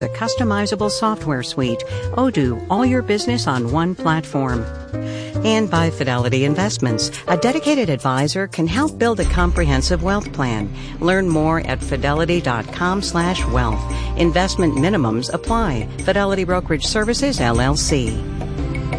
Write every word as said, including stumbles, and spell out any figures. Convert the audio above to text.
The customizable software suite, Odoo, all your business on one platform. And by Fidelity Investments, a dedicated advisor can help build a comprehensive wealth plan. Learn more at fidelity.com slash wealth. Investment minimums apply. Fidelity Brokerage Services, L L C.